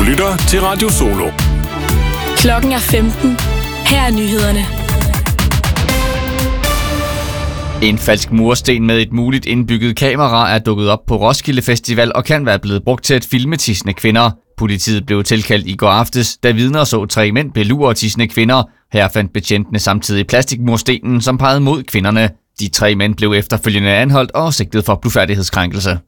lytter til Radio Solo. Klokken er 15. Her er nyhederne. En falsk mursten med et muligt indbygget kamera er dukket op på Roskilde Festival og kan være blevet brugt til at filme tissende kvinder. Politiet blev tilkaldt i går aftes, da vidner så 3 mænd belure tissende kvinder. Her fandt betjentene samtidig plastikmurstenen, som pegede mod kvinderne. De 3 mænd blev efterfølgende anholdt og sigtet for blufærdighedskrænkelse.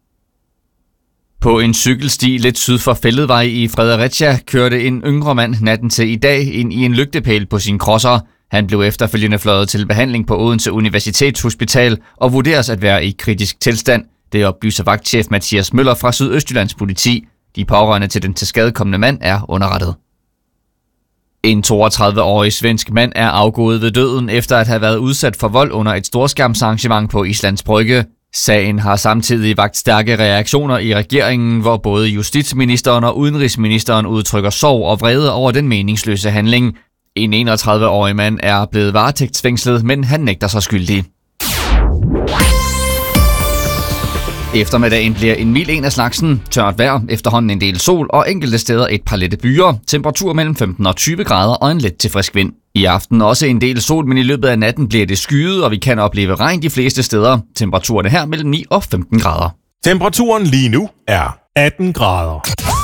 På en cykelsti lidt syd for Fælledvej i Fredericia kørte en yngre mand natten til i dag ind i en lygtepæl på sin crosser. Han blev efterfølgende fløjet til behandling på Odense Universitetshospital og vurderes at være i kritisk tilstand. Det oplyser vagtchef Mathias Møller fra Sydøstjyllands politi. De pårørende til den tilskadekomne mand er underrettet. En 32-årig svensk mand er afgået ved døden efter at have været udsat for vold under et storskærmsarrangement på Islands Brygge. Sagen har samtidig vakt stærke reaktioner i regeringen, hvor både justitsministeren og udenrigsministeren udtrykker sorg og vrede over den meningsløse handling. En 31-årig mand er blevet varetægtsfængslet, men han nægter sig skyldig. Eftermiddagen bliver en mild en af slagsen, tørt vejr, efterhånden en del sol og enkelte steder et par lette byer. Temperatur mellem 15 og 20 grader og en let til frisk vind. I aften også en del sol, men i løbet af natten bliver det skyet, og vi kan opleve regn de fleste steder. Temperaturen her mellem 9 og 15 grader. Temperaturen lige nu er 18 grader.